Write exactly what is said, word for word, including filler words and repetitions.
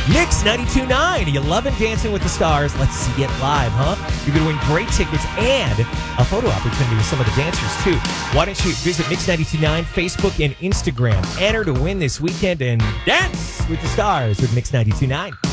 Mix ninety-two point nine. You loving Dancing with the Stars? Let's see it live, huh? You're going to win great tickets and a photo opportunity with some of the dancers, too. Why don't you visit Mix ninety-two point nine, Facebook and Instagram. Enter to win this weekend and dance with the stars with Mix ninety-two point nine.